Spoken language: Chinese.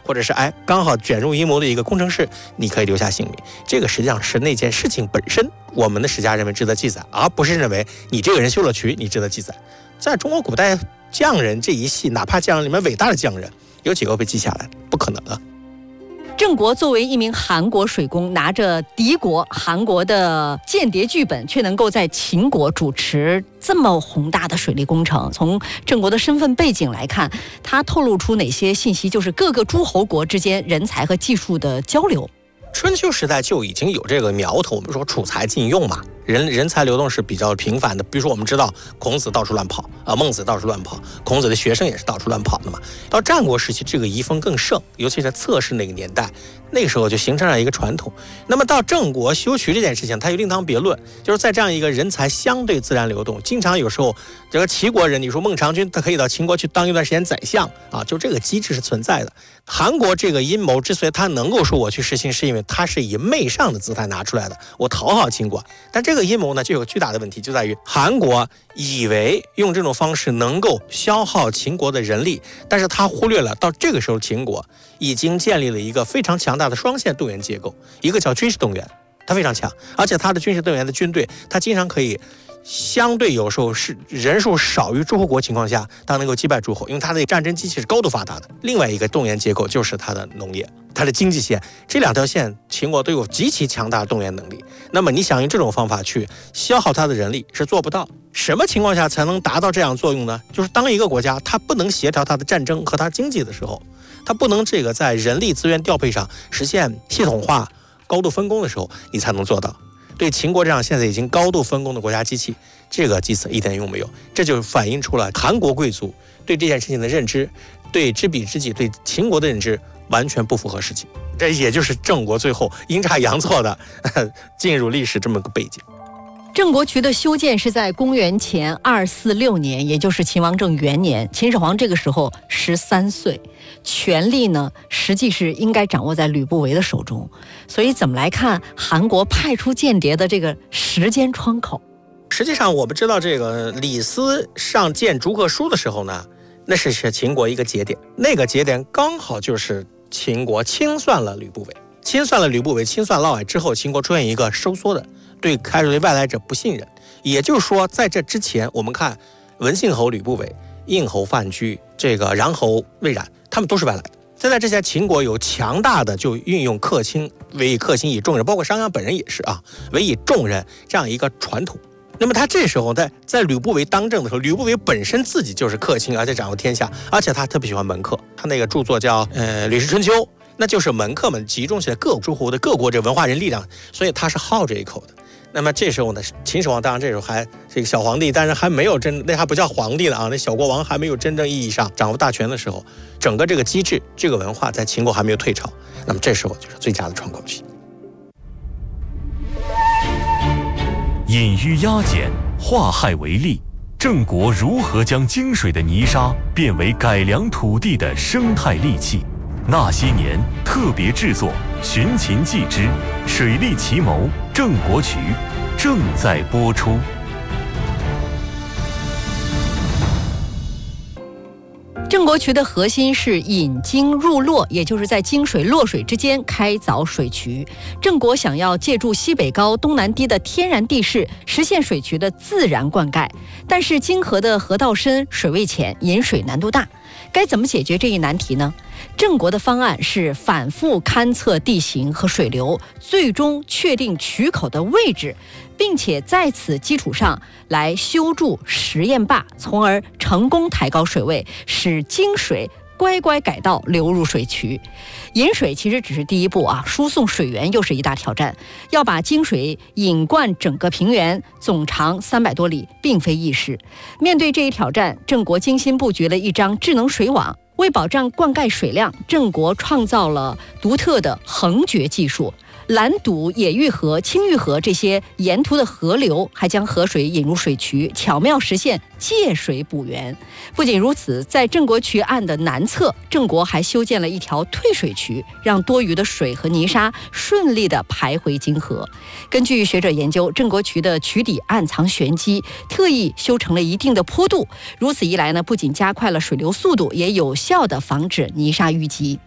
或者是刚好卷入阴谋的一个工程师，你可以留下姓名。这个实际上是那件事情本身，我们的史家认为值得记载，而不是认为你这个人修了渠，你值得记载。在中国古代匠人这一系，哪怕匠人里面伟大的匠人，有几个被记下来？不可能啊！ 郑国作为一名韩国水工，拿着敌国韩国的间谍剧本，却能够在秦国主持这么宏大的水利工程。从郑国的身份背景来看，他透露出哪些信息？就是各个诸侯国之间人才和技术的交流。 春秋时代就已经有这个苗头，我们说储才禁用嘛，人才流动是比较频繁的。比如说我们知道孔子到处乱跑孟子到处乱跑，孔子的学生也是到处乱跑的嘛。到战国时期，这个遗风更盛，尤其是侧室那个年代，那个时候就形成了一个传统。那么到郑国修渠这件事情，它又另当别论，就是在这样一个人才相对自然流动，经常有时候这个齐国人，你说孟尝君他可以到秦国去当一段时间宰相就这个机制是存在的。韩国这个阴谋之所以他能够说我去实行，是因为他是以媚上的姿态拿出来的，我讨好秦国。但这个阴谋呢，就有个巨大的问题，就在于韩国以为用这种方式能够消耗秦国的人力，但是他忽略了到这个时候秦国已经建立了一个非常强大的双线动员结构，一个叫军事动员，它非常强，而且它的军事动员的军队，它经常可以相对有时候是人数少于诸侯国情况下，它能够击败诸侯，因为它的战争机器是高度发达的。另外一个动员结构就是它的农业，它的经济线，这两条线秦国都有极其强大的动员能力。那么你想用这种方法去消耗它的人力是做不到。什么情况下才能达到这样作用呢？就是当一个国家它不能协调它的战争和它经济的时候，它不能在人力资源调配上实现系统化高度分工的时候，你才能做到。对秦国这样现在已经高度分工的国家机器，这个计策一点用没有。这就反映出了韩国贵族对这件事情的认知，对知彼知己，对秦国的认知完全不符合实际。这也就是郑国最后阴差阳错的进入历史这么个背景。 郑国渠的修建是在公元前246年，也就是秦王政元年。秦始皇这个时候13岁，权力呢实际是应该掌握在吕不韦的手中。所以怎么来看韩国派出间谍的这个时间窗口？ 实际上我们知道，这个李斯上谏逐客书的时候呢，那是秦国一个节点，那个节点刚好就是秦国清算了吕不韦，清算嫪毐之后，秦国出现一个收缩的，对开始对外来者不信任。也就是说，在这之前，我们看文信侯吕不韦、应侯范雎、穰侯魏冉，他们都是外来的。在之前，秦国有强大的就运用客卿，委以客卿以重任，包括商鞅本人也是委以重任这样一个传统。那么他这时候在吕不韦当政的时候，吕不韦本身自己就是客卿，而且掌握天下，而且他特别喜欢门客。他那个著作叫《吕氏春秋》，那就是门客们集中起来各诸侯的各国这文化人力量，所以他是好这一口的。那么这时候呢，秦始皇当然这时候还这个小皇帝，但是还没有那还不叫皇帝了那小国王还没有真正意义上掌握大权的时候，整个这个机制这个文化在秦国还没有退潮，那么这时候就是最佳的窗口期。 隐喻压减，化害为利，郑国如何将精水的泥沙变为改良土地的生态利器？那些年特别制作《寻秦记之水利奇谋郑国渠》正在播出。 郑国渠的核心是引经入洛，也就是在经水洛水之间开凿水渠。郑国想要借助西北高东南低的天然地势，实现水渠的自然灌溉。但是泾河的河道深，水位浅，引水难度大。该怎么解决这一难题呢？郑国的方案是反复勘测地形和水流，最终确定渠口的位置，并且在此基础上来修筑实验坝，从而成功抬高水位，使泾水乖乖改道流入水渠。引水其实只是第一步输送水源又是一大挑战。要把泾水引灌整个平原，总长300多里，并非易事。面对这一挑战，郑国精心布局了一张智能水网。为保障灌溉水量，郑国创造了独特的横决技术，拦堵野玉河、青玉河这些沿途的河流，还将河水引入水渠，巧妙实现借水补源。不仅如此，在郑国渠岸的南侧，郑国还修建了一条退水渠，让多余的水和泥沙顺利地排回泾河。根据学者研究，郑国渠的渠底暗藏玄机，特意修成了一定的坡度。如此一来呢，不仅加快了水流速度，也有效地防止泥沙淤积。